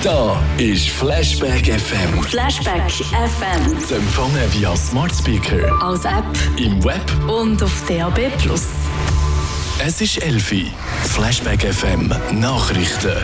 Da ist Flashback FM. Flashback FM. Zu empfangen via Smart Speaker, Als App im Web. und auf DAB+. Es ist 11 Uhr. Flashback FM Nachrichten.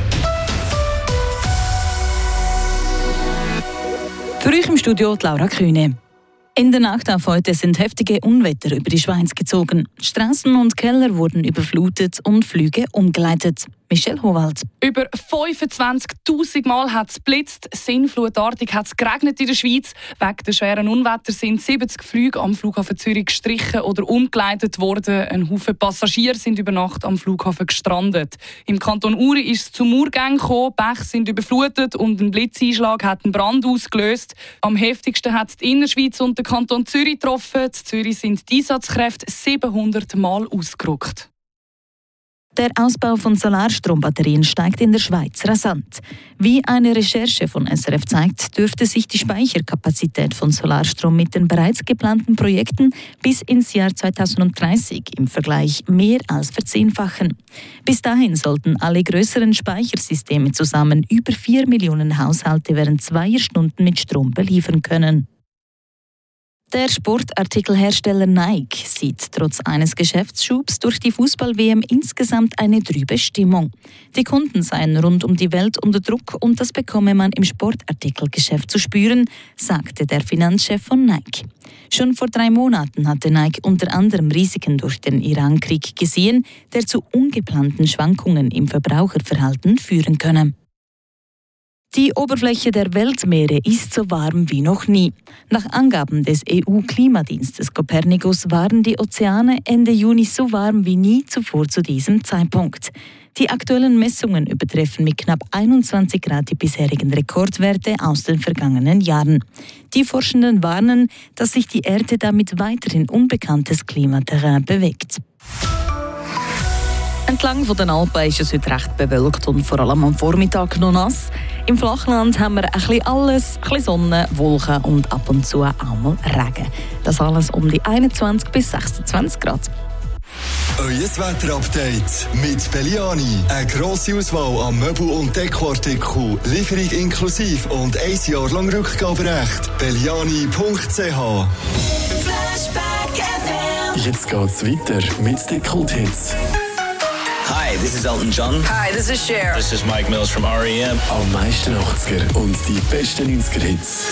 Für euch im Studio die Laura Kühne. In der Nacht auf heute sind heftige Unwetter über die Schweiz gezogen. Straßen und Keller wurden überflutet und Flüge umgeleitet. Michelle Howald. Über 25'000 Mal hat es geblitzt, sinnflutartig hat es geregnet in der Schweiz. Wegen der schweren Unwetter sind 70 Flüge am Flughafen Zürich gestrichen oder umgeleitet worden. Ein Haufen Passagiere sind über Nacht am Flughafen gestrandet. Im Kanton Uri ist es zu Murgängen gekommen, Bäche sind überflutet und ein Blitzeinschlag hat einen Brand ausgelöst. Am heftigsten hat es die Innerschweiz und den Kanton Zürich getroffen. In Zürich sind die Einsatzkräfte 700 Mal ausgerückt. Der Ausbau von Solarstrombatterien steigt in der Schweiz rasant. Wie eine Recherche von SRF zeigt, dürfte sich die Speicherkapazität von Solarstrom mit den bereits geplanten Projekten bis ins Jahr 2030 im Vergleich mehr als verzehnfachen. Bis dahin sollten alle größeren Speichersysteme zusammen über 4 Millionen Haushalte während 2 Stunden mit Strom beliefern können. Der Sportartikelhersteller Nike sieht trotz eines Geschäftsschubs durch die Fußball-WM insgesamt eine trübe Stimmung. Die Kunden seien rund um die Welt unter Druck und das bekomme man im Sportartikelgeschäft zu spüren, sagte der Finanzchef von Nike. Schon vor 3 Monaten hatte Nike unter anderem Risiken durch den Iran-Krieg gesehen, der zu ungeplanten Schwankungen im Verbraucherverhalten führen könne. Die Oberfläche der Weltmeere ist so warm wie noch nie. Nach Angaben des EU-Klimadienstes Copernicus waren die Ozeane Ende Juni so warm wie nie zuvor zu diesem Zeitpunkt. Die aktuellen Messungen übertreffen mit knapp 21 Grad die bisherigen Rekordwerte aus den vergangenen Jahren. Die Forschenden warnen, dass sich die Erde damit weiter in unbekanntes Klimaterrain bewegt. Entlang den Alpen ist es heute recht bewölkt und vor allem am Vormittag noch nass. Im Flachland haben wir ein bisschen alles, ein bisschen Sonne, Wolken und ab und zu auch mal Regen. Das alles um die 21 bis 26 Grad. Euer Wetterupdate mit Belliani. Eine grosse Auswahl an Möbel- und Dekoartikeln, Lieferung inklusive und 1 Jahr lang Rückgaberecht. Belliani.ch. Jetzt geht's weiter mit den Kulthits. Hi, this is Elton John. Hi, this is Cher. This is Mike Mills from R.E.M. Am meisten 80er und die besten 90er-Hits.